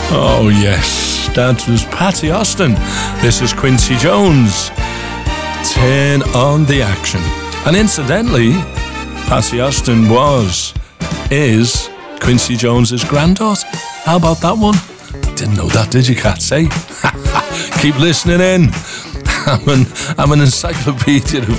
Oh yes, that was Patty Austin. This is Quincy Jones. Turn on the action. And incidentally, Patty Austin is Quincy Jones's granddaughter. How about that one? Didn't know that, did you, cats, eh? Keep listening in. I'm an encyclopedia of